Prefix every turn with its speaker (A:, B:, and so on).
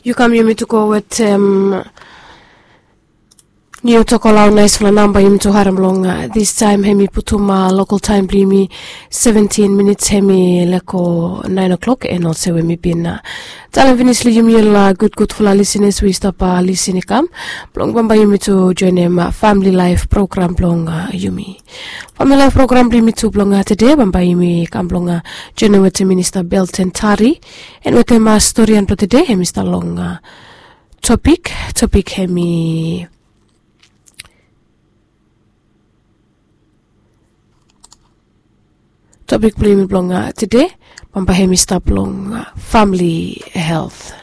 A: You come yumi to go with New Tokolau nice for number him to haram long. This time hemi putuma local time blimi 17 minutes hemi leko 9 o'clock and also when me bin talang finish li yumi la good for listeners we stop listening come blong bamba yumi to join him family life program blong yumi family life program blimi to blong today bamba yumi kam blong join with Minister Belton Tari and with him story and for today hemi sta long topic hemi Topic blimi blong today, pambahemi stop long family health.